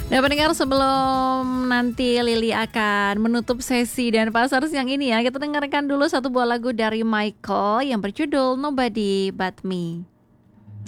Nah pendengar, sebelum nanti Lili akan menutup sesi dan pasar siang ini ya, kita dengarkan dulu satu buah lagu dari Michael yang berjudul Nobody But Me.